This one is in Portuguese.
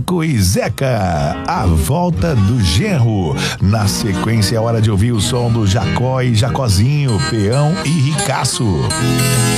Chico e Zeca, a volta do genro. Na sequência é hora de ouvir o som do Jacó e Jacozinho, Peão e Ricaço.